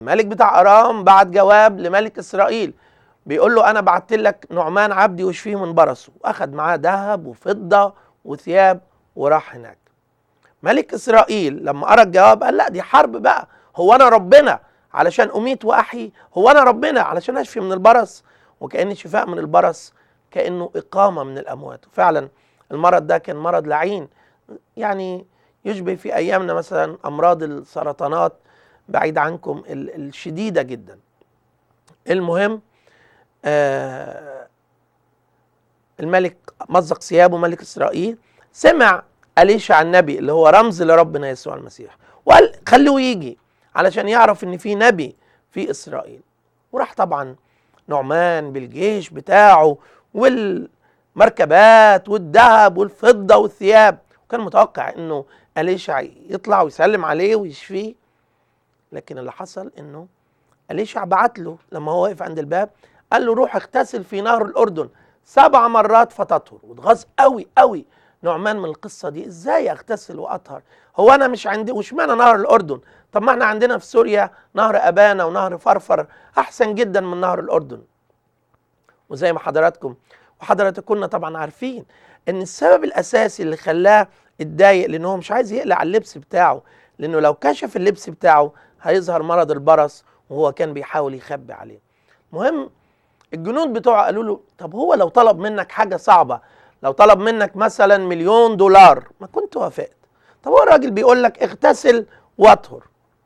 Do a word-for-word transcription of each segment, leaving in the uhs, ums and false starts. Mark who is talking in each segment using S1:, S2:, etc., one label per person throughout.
S1: الملك بتاع أرام بعت جواب لملك إسرائيل بيقول له أنا بعت لك نعمان عبدي واشفيه من برصه، وأخذ معاه ذهب وفضة وثياب وراح هناك. ملك إسرائيل لما قرأ الجواب قال لا دي حرب بقى، هو أنا ربنا علشان أميت وأحيي؟ هو أنا ربنا علشان أشفي من البرص؟ وكأن الشفاء من البرص كأنه إقامة من الأموات. وفعلا المرض ده كان مرض لعين، يعني يشبه في أيامنا مثلا أمراض السرطانات بعيد عنكم الشديدة جدا. المهم آه الملك مزق ثيابه ملك إسرائيل، سمع أليشع النبي اللي هو رمز لربنا يسوع المسيح وقال خلوه يجي علشان يعرف ان في نبي في إسرائيل. وراح طبعا نعمان بالجيش بتاعه والمركبات والذهب والفضة والثياب، وكان متوقع انه أليشع يطلع ويسلم عليه ويشفيه. لكن اللي حصل انه أليشع بعت له لما هو واقف عند الباب قال له روح اغتسل في نهر الأردن سبع مرات فتطهر. واتغاظ قوي قوي نعمان من القصة دي، ازاي اغتسل واطهر؟ هو انا مش عندي واشمعنى نهر الأردن؟ طب ما احنا عندنا في سوريا نهر أبانا ونهر فرفر احسن جدا من نهر الأردن. وزي ما حضراتكم وحضراتكم طبعا عارفين ان السبب الاساسي اللي خلاه اتضايق لانه هو مش عايز يقلع اللبس بتاعه، لانه لو كشف اللبس بتاعه هيظهر مرض البرص وهو كان بيحاول يخبي عليه. مهم الجنود بتوعه قالوا له طب هو لو طلب منك حاجة صعبة، لو طلب منك مثلا مليون دولار ما كنت وافقت؟ طب هو الراجل بيقول لك اغتسل واطهر.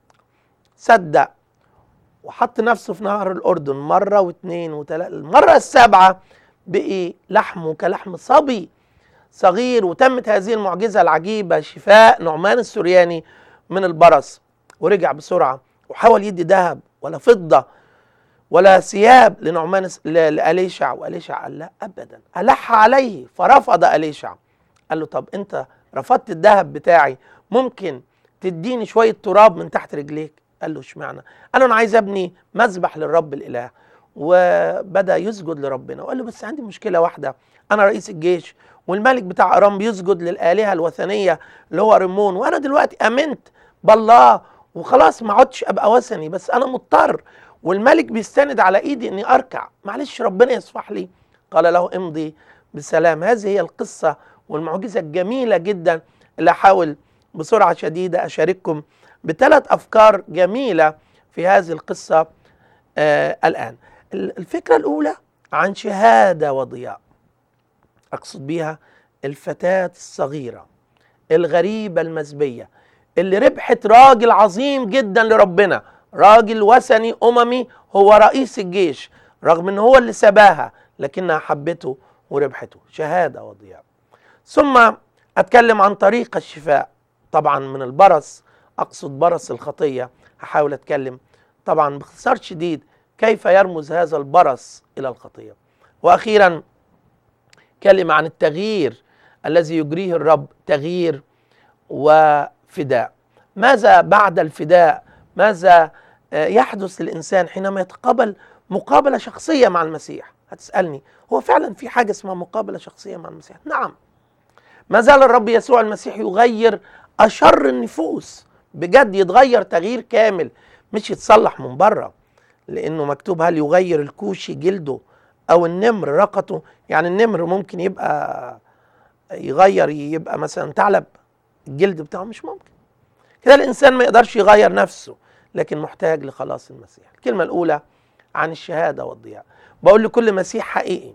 S1: صدق وحط نفسه في نهر الأردن مرة واثنين وثلاثة، المرة السابعة بقي لحمه كلحم صبي صغير. وتمت هذه المعجزة العجيبة، شفاء نعمان السورياني من البرص. ورجع بسرعة وحاول يدي ذهب ولا فضة ولا ثياب لنعمان لأليشع، وأليشع قال لا أبدا، ألح عليه فرفض أليشع. قال له طب أنت رفضت الذهب بتاعي، ممكن تديني شوية تراب من تحت رجليك؟ قال له اشمعنى؟ قال له أنا عايز أبني مذبح للرب الإله. وبدأ يسجد لربنا وقال له بس عندي مشكلة واحدة، أنا رئيس الجيش والملك بتاع أرام بيسجد للآلهة الوثنية اللي هو رمون، وأنا دلوقتي أمنت بالله وخلاص ما عدتش أبقى وثني، بس أنا مضطر والملك بيستند على ايدي اني اركع، معلش ربنا يصفح لي. قال له امضي بسلام. هذه هي القصة والمعجزة الجميلة جدا اللي احاول بسرعة شديدة اشارككم بثلاث افكار جميلة في هذه القصة. آه الان الفكرة الاولى عن شهادة وضياء، اقصد بيها الفتاة الصغيرة الغريبة المزبية اللي ربحت راجل عظيم جدا لربنا، راجل وثني أممي هو رئيس الجيش، رغم أنه هو اللي سباها لكنها حبته وربحته. شهادة وضياء. ثم أتكلم عن طريق الشفاء طبعا من البرص، أقصد برص الخطية. هحاول أتكلم طبعا باختصار شديد كيف يرمز هذا البرص إلى الخطية. وأخيرا كلمة عن التغيير الذي يجريه الرب، تغيير وفداء. ماذا بعد الفداء؟ ماذا يحدث للإنسان حينما يتقابل مقابلة شخصية مع المسيح؟ هتسألني هو فعلا في حاجة اسمها مقابلة شخصية مع المسيح؟ نعم، ما زال الرب يسوع المسيح يغير أشر النفوس، بجد يتغير تغيير كامل، مش يتصلح من بره، لأنه مكتوب هل يغير الكوشي جلده أو النمر رقته؟ يعني النمر ممكن يبقى يغير يبقى مثلا ثعلب الجلد بتاعه؟ مش ممكن. كده الإنسان ما يقدرش يغير نفسه، لكن محتاج لخلاص المسيح. الكلمة الأولى عن الشهادة والضياء. بقول لكل مسيح حقيقي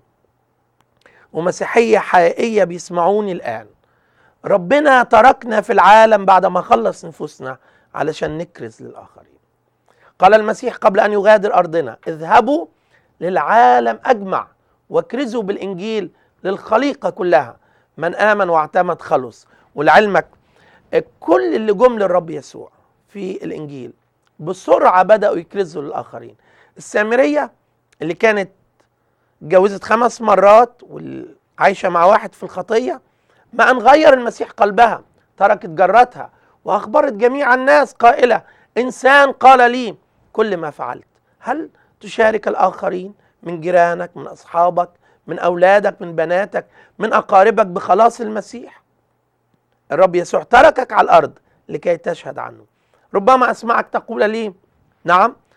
S1: ومسيحية حقيقية بيسمعوني الآن، ربنا تركنا في العالم بعد ما خلص نفوسنا علشان نكرز للآخرين. قال المسيح قبل أن يغادر أرضنا اذهبوا للعالم أجمع واكرزوا بالإنجيل للخليقة كلها، من آمن واعتمد خلص. ولعلمك كل اللي جم للرب يسوع في الإنجيل بسرعة بدأوا يكرزوا للآخرين. السامرية اللي كانت اتجوزت خمس مرات وعايشة مع واحد في الخطية، ما أن غير المسيح قلبها، تركت جرتها وأخبرت جميع الناس قائلة إنسان قال لي كل ما فعلت. هل تشارك الآخرين من جيرانك، من أصحابك، من أولادك، من بناتك، من أقاربك بخلاص المسيح؟ الرب يسوع تركك على الأرض لكي تشهد عنه. ربما أسمعك تقول لي نعم